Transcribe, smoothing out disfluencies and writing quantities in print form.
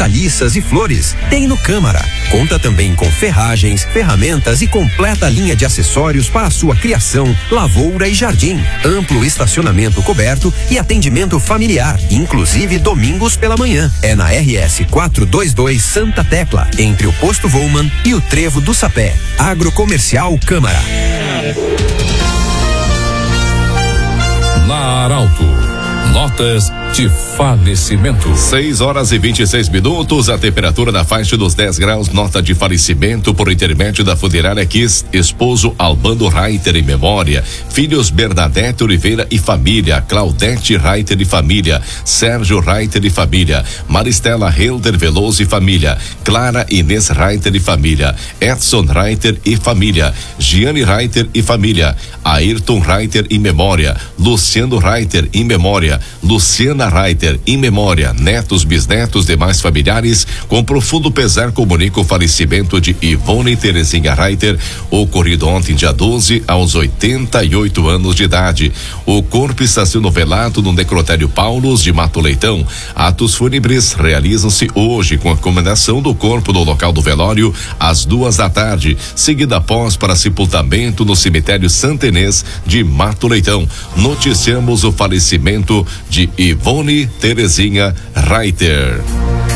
hortaliças e flores. Tem no Câmara. Conta também com ferragens, ferramentas e completa linha de acessórios para a sua criação, lavoura e jardim. Amplo estacionamento coberto e atendimento familiar, inclusive domingos pela manhã. É na RS 422 Santa Tecla, entre o Posto Volman e o Trevo do Sapé. Agrocomercial Câmara. Na Arauto, notas de falecimento. 6h26, a temperatura na faixa dos 10 graus, nota de falecimento por intermédio da funerária Kiss, esposo Albano Reiter em memória, filhos Bernadette Oliveira e família, Claudete Reiter e família, Sérgio Reiter e família, Maristela Helder Veloso e família, Clara Inês Reiter e família, Edson Reiter e família, Giane Reiter e família, Ayrton Reiter em memória, Luciano Reiter em memória, Luciana Reiter em memória, netos, bisnetos, demais familiares, com profundo pesar comunica o falecimento de Ivone Terezinha Reiter, ocorrido ontem dia 12 aos 88 anos de idade. O corpo está sendo velado no necrotério Paulos de Mato Leitão. Atos fúnebres realizam-se hoje com a comemoração do corpo no local do velório às 14h, seguida após para sepultamento no cemitério Santenês de Mato Leitão. Noticiamos o falecimento de Ivone Terezinha Reiter.